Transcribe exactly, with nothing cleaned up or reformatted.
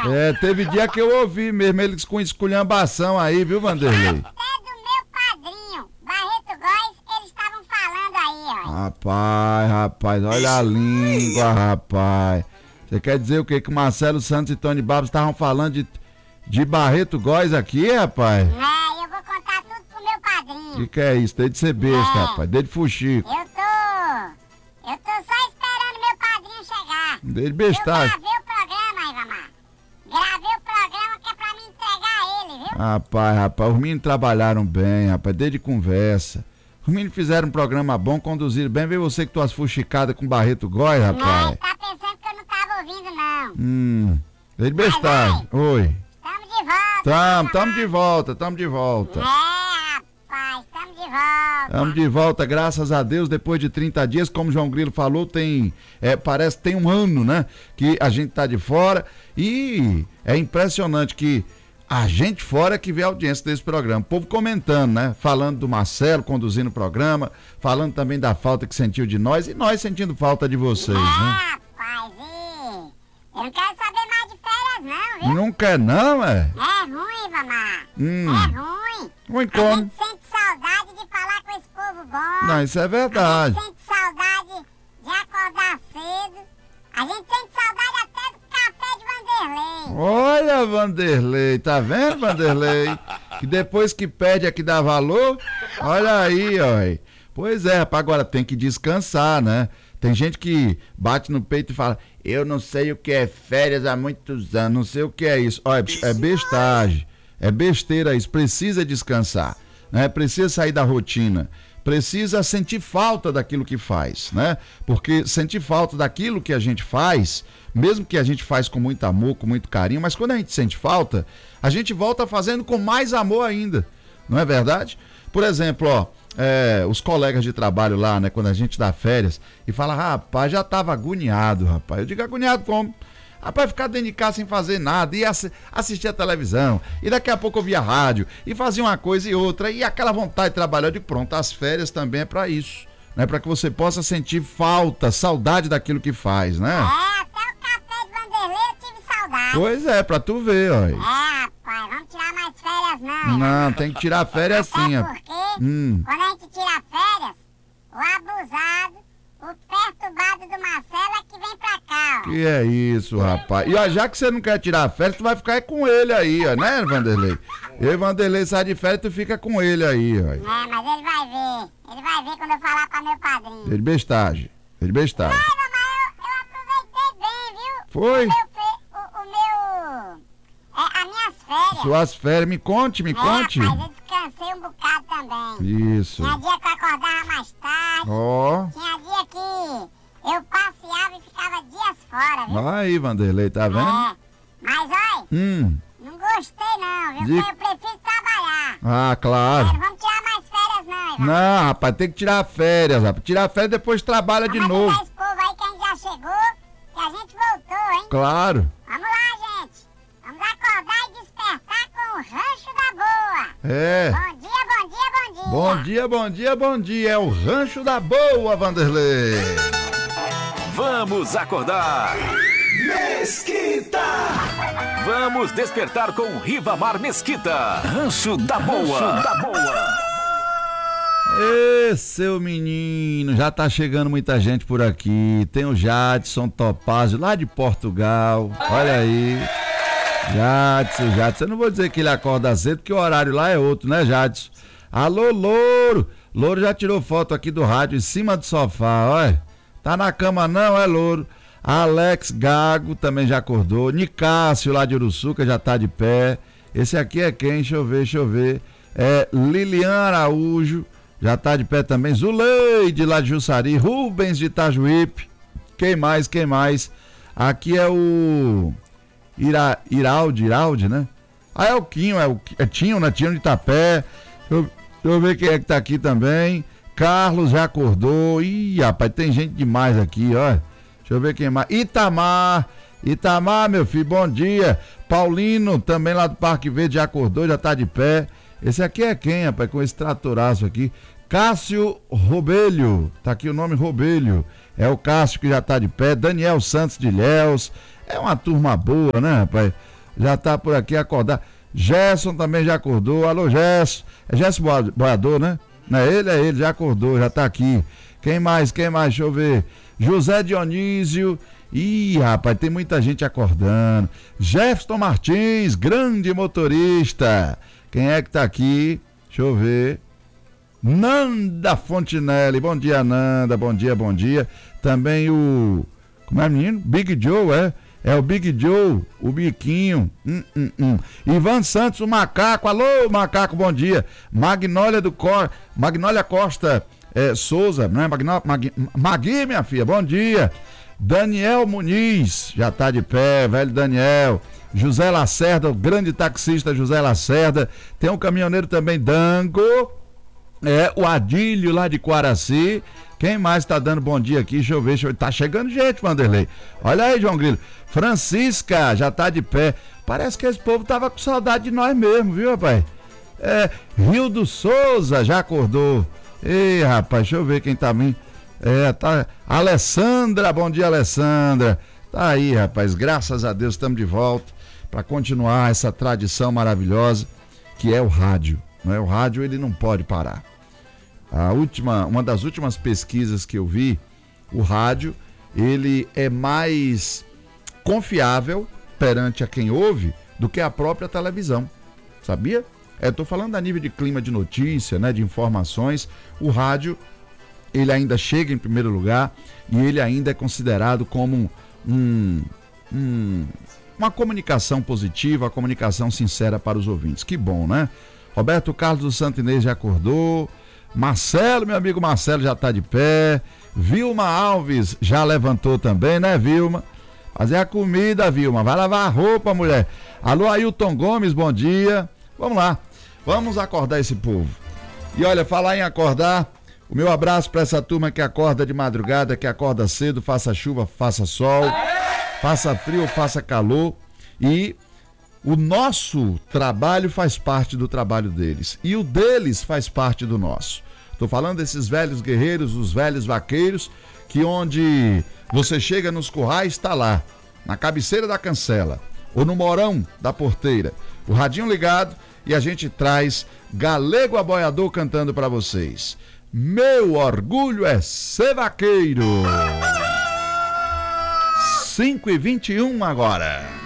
É, teve dia que eu ouvi mesmo eles com esculhambação aí, viu, Vanderlei? Até do meu padrinho, Barreto Góes, eles estavam falando aí, ó. Rapaz, rapaz, olha a língua, rapaz. Você quer dizer o quê? Que o Marcelo Santos e Tony Babos estavam falando de, de Barreto Góes aqui, rapaz? É, eu vou contar tudo pro meu O padrinho. que, que é isso? Desde ser besta, É. rapaz. Desde fuxico. Eu tô... Eu tô só esperando meu padrinho chegar. Desde Eu bestagem. gravei o programa, Ivamar. Gravei o programa que é pra mim entregar ele, viu? Rapaz, rapaz, os meninos trabalharam bem, rapaz, desde conversa. Os meninos fizeram um programa bom, conduziram bem. Vê você que tuas fuxicadas com Barreto Góes, Não, rapaz. ele tá pensando que eu não tava ouvindo, não. Hum, desde bestagem. Oi. Tamo de volta. Tamo, tamo Ivamar. de volta, tamo de volta. É, rapaz, tamo de volta. Estamos de volta, graças a Deus, depois de trinta dias, como o João Grilo falou, tem, é, parece que tem um ano, né, que a gente tá de fora e é impressionante que a gente fora que vê a audiência desse programa, o povo comentando, né, falando do Marcelo conduzindo o programa, falando também da falta que sentiu de nós e nós sentindo falta de vocês, né. É, rapaz, e... eu não quero saber mais de férias, não, viu? Não quer não, é? É ruim, Ivamar. Hum. É ruim. Ruim A como? gente sente saudade de falar com esse povo bom. Não, isso é A verdade. gente sente saudade de acordar cedo. A gente sente saudade até do café de Vanderlei. Olha, Vanderlei, tá vendo, Vanderlei? Que depois que perde é que dá valor. Olha aí, ó. Pois é, rapaz, agora tem que descansar, né? Tem gente que bate no peito e fala, eu não sei o que é férias há muitos anos, não sei o que é isso. Olha, é bestagem, é besteira isso, precisa descansar, né? Precisa sair da rotina. Precisa sentir falta daquilo que faz, né? Porque sentir falta daquilo que a gente faz, mesmo que a gente faz com muito amor, com muito carinho, mas quando a gente sente falta, a gente volta fazendo com mais amor ainda, não é verdade? Por exemplo, ó, é, os colegas de trabalho lá, né, quando a gente dá férias e fala, rapaz, já tava agoniado, rapaz. Eu digo, agoniado como? Rapaz, ficar dentro de casa sem fazer nada, e assi- assistir a televisão, e daqui a pouco ouvir a rádio, e fazer uma coisa e outra, e aquela vontade de trabalhar. Eu digo, pronto, as férias também é pra isso, né? Pra que você possa sentir falta, saudade daquilo que faz, né? É, até o café de Vanderlei eu tive saudade. Pois é, pra tu ver, ó. É, rapaz, vamos tirar mais férias não. Não, tem que tirar férias sim, Até ó. porque, Hum. quando a gente tira férias, o abusado, o perturbado do Marcelo é que vem pra cá, ó. Que é isso, rapaz. E ó, já que você não quer tirar férias, tu vai ficar com ele aí, ó, né, Vanderlei? Eu e Vanderlei sai de férias, tu fica com ele aí, ó. É, mas ele vai ver. Ele vai ver quando eu falar pra meu padrinho. Ele bestagem, ele bestagem. Ai, mamãe, eu, eu aproveitei bem, viu? Foi? O meu... fe- O, o meu... É, as minhas férias. Suas férias, me conte, me É, conte. rapaz, eu descansei um bocado também. Isso. Tinha dia que eu acordava mais tarde. Ó, Tinha dia que eu passeava e ficava dias fora, viu? aí, Vanderlei, tá vendo? É. Mas, olha, Hum, não gostei não, viu? De- Porque eu prefiro trabalhar. ah, claro. É, não vamos tirar mais férias não, Ivan. Não, rapaz, tem que tirar férias, rapaz. Tirar férias depois trabalha de Vamos novo. avisar esse povo aí que a gente já chegou, que a gente voltou, hein? Claro. Vamos lá, gente. Vamos acordar e despertar com o Rancho da Boa. É. Bom dia, bom dia, bom dia. Bom dia, bom dia, bom dia. É o Rancho da Boa, Vanderlei. Vamos acordar. Mesquita! Vamos despertar com Rivamar Mesquita. Rancho da Boa. Rancho da Boa. Ê, seu menino, já tá chegando muita gente por aqui. Tem o Jadson Topázio, lá de Portugal. Olha aí. Jadson, Jadson. Eu não vou dizer que ele acorda cedo, porque o horário lá é outro, né, Jadson? Alô, Louro. Louro já tirou foto aqui do rádio em cima do sofá, olha. Tá na cama não, é, Louro? Alex Gago também já acordou. Nicásio lá de Uruçuca já tá de pé. Esse aqui é quem? Deixa eu ver, deixa eu ver. É Lilian Araújo. Já tá de pé também. Zuleide lá de Jussari. Rubens de Itajuípe. Quem mais? Quem mais? Aqui é o Ira, Iraldi, Iraldi, né? Ah, é o Quinho, é o é Tinho, né? Tinho de Itapé. Deixa eu, deixa eu ver quem é que tá aqui também. Carlos já acordou. Ih, rapaz, tem gente demais aqui, ó. Deixa eu ver quem mais. Itamar. Itamar, meu filho, bom dia. Paulino, também lá do Parque Verde, já acordou, já tá de pé. Esse aqui é quem, rapaz, com esse tratoraço aqui? Cássio Robelho, tá aqui o nome Robelho. É o Cássio que já tá de pé. Daniel Santos de Ilhéus. É uma turma boa, né, rapaz? já tá por aqui acordado. Gerson também já acordou. Alô, Gerson. É Gerson Boiador, né? Não é ele? É ele, já acordou, já tá aqui. Quem mais? Quem mais? Deixa eu ver. José Dionísio. Ih, rapaz, tem muita gente acordando. Jefferson Martins, grande motorista. Quem é que tá aqui? Deixa eu ver. Nanda Fontinelli. Bom dia, Nanda. Bom dia, bom dia. Também o... Como é, menino? Big Joe, é? É o Big Joe, o Biquinho. Hum, hum, hum. Ivan Santos, o Macaco. Alô, Macaco, bom dia. Magnólia do Cor... Magnólia Costa é, Souza, não é? Magnó... Mag... Magui, minha filha, bom dia. Daniel Muniz, já tá de pé, velho Daniel. José Lacerda, o grande taxista José Lacerda. Tem um caminhoneiro também, Dango. É, o Adílio lá de Quaraci. Quem mais tá dando bom dia aqui? Deixa eu ver, deixa eu ver. Tá chegando gente, Vanderlei. Olha aí, João Grilo. Francisca, já tá de pé. Parece que esse povo tava com saudade de nós mesmo, viu, rapaz? É, Rildo Souza já acordou. Ei, rapaz, deixa eu ver quem tá vindo. É, tá. Alessandra, bom dia, Alessandra. Tá aí, rapaz, graças a Deus estamos de volta para continuar essa tradição maravilhosa que é o rádio. Não é? O rádio, ele não pode parar. A última, uma das últimas pesquisas que eu vi, o rádio, ele é mais confiável perante a quem ouve do que a própria televisão. Sabia? É, tô falando a nível de clima de notícia, né, de informações. O rádio, ele ainda chega em primeiro lugar e ele ainda é considerado como um, um, uma comunicação positiva, uma comunicação sincera para os ouvintes. Que bom, né? Roberto Carlos do Santo Inês já acordou. Marcelo, meu amigo Marcelo, já está de pé. Vilma Alves já levantou também, né, Vilma? Fazer a comida, Vilma. Vai lavar a roupa, mulher. Alô, Ailton Gomes, bom dia. Vamos lá. Vamos acordar esse povo. E olha, falar em acordar, o meu abraço para essa turma que acorda de madrugada, que acorda cedo, faça chuva, faça sol, faça frio, faça calor. E o nosso trabalho faz parte do trabalho deles. E o deles faz parte do nosso. Estou falando desses velhos guerreiros, os velhos vaqueiros, que onde você chega nos currais, está lá, na cabeceira da cancela, ou no morão da porteira, o radinho ligado, e a gente traz Galego Aboiador cantando para vocês. Meu orgulho é ser vaqueiro. cinco e vinte e um agora.